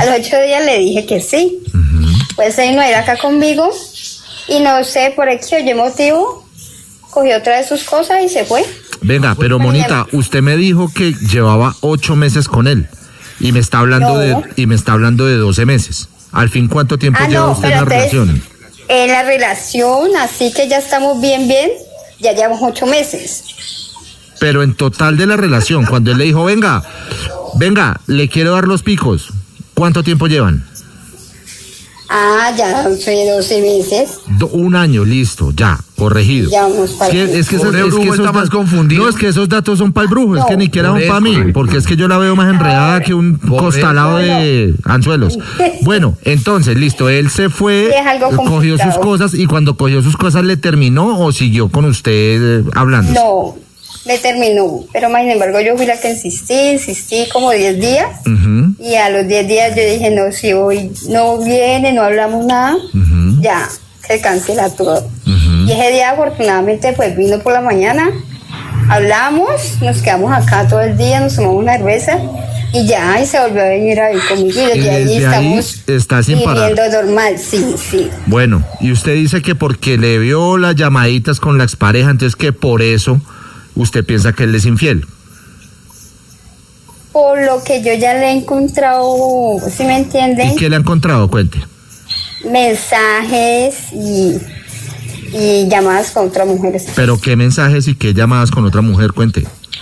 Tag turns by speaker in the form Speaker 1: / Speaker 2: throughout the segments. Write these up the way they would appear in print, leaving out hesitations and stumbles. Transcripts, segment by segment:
Speaker 1: los 8 días le dije que sí. Pues él no era acá conmigo y no sé por qué o Y motivo cogió otra de sus cosas y se fue.
Speaker 2: Venga, pero Monita, usted me dijo que llevaba 8 meses con él y me está hablando de 12 meses. Al fin, ¿cuánto tiempo lleva usted en la relación?
Speaker 1: En la relación, así que ya estamos bien, ya llevamos 8 meses.
Speaker 2: Pero en total de la relación, cuando él le dijo, venga, le quiero dar los picos, ¿cuánto tiempo llevan?
Speaker 1: Ya soy 12 meses.
Speaker 2: 1 año, listo, ya, corregido.
Speaker 1: Ya vamos para
Speaker 2: es que
Speaker 3: está más confundido.
Speaker 2: No, es que esos datos son para el brujo, es que ni siquiera son para mí,
Speaker 3: correcto.
Speaker 2: porque es que yo la veo más enredada que un costalado de anzuelos. Bueno, entonces, listo, él se fue,
Speaker 1: Sí, es algo
Speaker 2: cogió sus
Speaker 1: complicado.
Speaker 2: cosas y cuando cogió sus cosas, ¿le terminó o siguió con usted hablando?
Speaker 1: No, le terminó. Pero más sin embargo, yo fui la que insistí como 10 días. Y a los 10 días yo dije, no, si hoy no viene, no hablamos nada, ya, se cancela todo. Y ese día afortunadamente pues vino por la mañana, hablamos, nos quedamos acá todo el día, nos tomamos una cerveza y ya, y se volvió a venir a vivir conmigo y desde ahí
Speaker 2: desde
Speaker 1: estamos
Speaker 2: ahí está sin parar.
Speaker 1: viviendo normal, sí.
Speaker 2: Bueno, y usted dice que porque le vio las llamaditas con la expareja, entonces que por eso usted piensa que él es infiel.
Speaker 1: Por lo que yo ya le he encontrado, ¿sí me entienden?
Speaker 2: ¿Y qué le ha encontrado? Cuente.
Speaker 1: Mensajes y llamadas con otras mujeres.
Speaker 2: ¿Pero qué mensajes y qué llamadas con otra mujer? Cuente.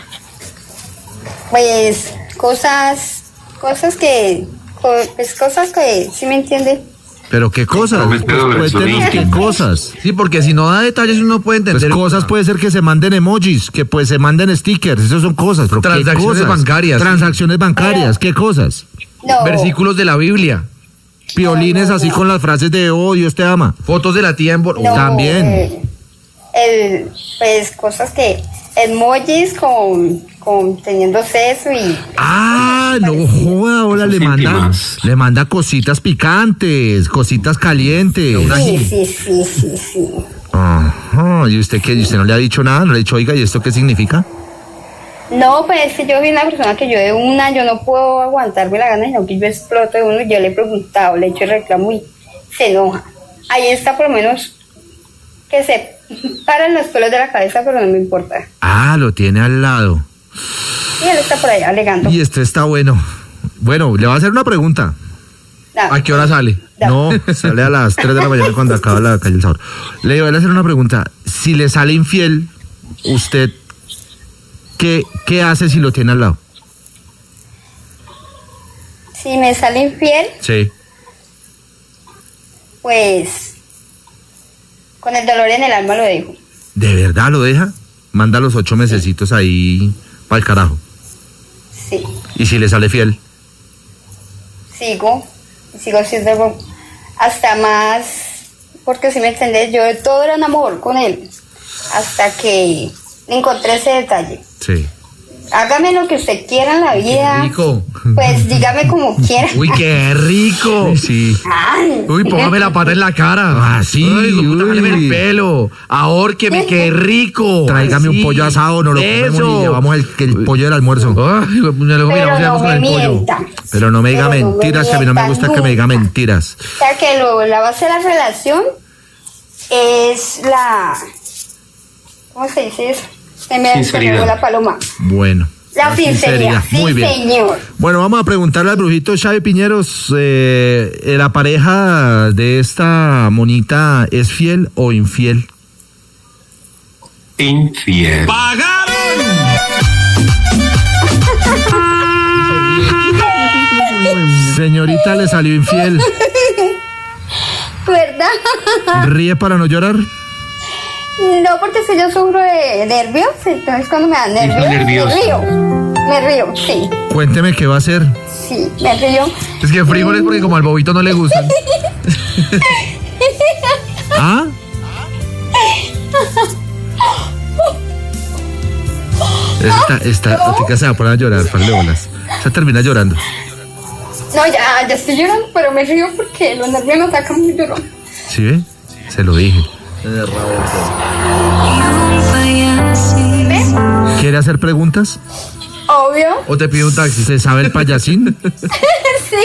Speaker 1: Pues cosas que, ¿sí me entiende?
Speaker 2: ¿Pero qué cosas? Pues cuéntenos qué cosas.
Speaker 3: Sí, porque si no da detalles uno puede entender.
Speaker 2: Pues cosas puede ser que se manden emojis, que pues se manden stickers, eso son cosas. Pero
Speaker 3: Transacciones
Speaker 2: ¿qué cosas?
Speaker 3: bancarias.
Speaker 2: Transacciones bancarias, ¿qué cosas?
Speaker 1: No.
Speaker 3: Versículos de la Biblia.
Speaker 2: Piolines así con las frases de oh, Dios te ama.
Speaker 3: Fotos de la tía en
Speaker 1: No,
Speaker 2: También.
Speaker 1: pues cosas que emojis con teniendo sexo y
Speaker 2: No joda, ahora le manda cositas picantes, cositas calientes.
Speaker 1: sí.
Speaker 2: Ajá, ¿y usted qué? ¿Y usted no le ha dicho nada? ¿No le ha dicho, oiga, ¿y esto qué significa?
Speaker 1: No, pues es que yo soy una persona que yo no puedo aguantarme la gana, sino que yo exploto de uno y yo le he preguntado, le he hecho el reclamo y se enoja. Ahí está por lo menos que se paran los pelos de la cabeza, pero no me importa.
Speaker 2: Lo tiene al lado.
Speaker 1: Y él está por allá alegando.
Speaker 2: Y este está bueno. Bueno, le voy a hacer una pregunta.
Speaker 3: ¿A qué hora sale?
Speaker 2: No, sale a las 3 de la mañana cuando acaba la calle El Sabor. Le voy a hacer una pregunta. Si le sale infiel, usted, ¿qué hace si lo tiene al lado?
Speaker 1: Si me sale infiel,
Speaker 2: Sí.
Speaker 1: pues con el dolor en el alma lo dejo.
Speaker 2: ¿De verdad lo deja? Manda los 8 mesecitos ahí para el carajo.
Speaker 1: Sí,
Speaker 2: ¿Y si le sale fiel?
Speaker 1: sigo siendo hasta más, porque si me entendés, yo todo era un amor con él, hasta que encontré ese detalle.
Speaker 2: Sí.
Speaker 1: Hágame lo que usted quiera en la vida.
Speaker 3: Qué rico.
Speaker 1: Pues dígame como quiera.
Speaker 3: Uy, qué rico.
Speaker 2: Sí.
Speaker 1: Ay,
Speaker 3: Uy, póngame la pata en la cara.
Speaker 2: Sí.
Speaker 3: Ay, puta,
Speaker 2: Uy.
Speaker 3: jáleme el pelo. Ahórqueme, qué rico.
Speaker 2: Tráigame un
Speaker 3: Sí.
Speaker 2: pollo asado, no lo comemos
Speaker 3: Eso.
Speaker 2: y llevamos el pollo del almuerzo.
Speaker 3: Ay, luego
Speaker 1: pero
Speaker 3: miramos
Speaker 1: no
Speaker 3: con
Speaker 1: me
Speaker 3: el pollo.
Speaker 1: mienta.
Speaker 2: Pero no me diga
Speaker 1: Pero no me
Speaker 2: mentiras, que a mí no me
Speaker 1: mienta
Speaker 2: gusta que me diga
Speaker 1: nunca.
Speaker 2: mentiras.
Speaker 1: O sea que la base de la relación es ¿cómo se dice eso? Se me fue la paloma.
Speaker 2: Bueno.
Speaker 1: La sinceridad.
Speaker 2: Muy
Speaker 1: Sí,
Speaker 2: bien.
Speaker 1: señor.
Speaker 2: Bueno, vamos a preguntarle al brujito Xavi Piñeros, ¿la pareja de esta monita es fiel o infiel?
Speaker 4: Infiel.
Speaker 2: Señorita, le salió infiel.
Speaker 1: ¿Verdad?
Speaker 2: ¿Ríe para no llorar?
Speaker 1: No, porque si yo sufro de nervios, entonces cuando me dan nervios,
Speaker 4: nerviosa.
Speaker 1: me río, sí,
Speaker 2: Cuénteme qué va a hacer.
Speaker 1: sí, me río.
Speaker 3: Es que frijoles porque como al bobito no le gustan.
Speaker 2: ¿Ah? Esta tica se va a poner a llorar, par de bolas. Se termina llorando.
Speaker 1: No, ya estoy llorando, pero me río porque los nervios me atacan muy duro.
Speaker 2: ¿Sí ve? Se lo dije. ¿Quiere hacer preguntas?
Speaker 1: Obvio.
Speaker 3: O te pido un taxi.
Speaker 2: ¿Se sabe el payasín?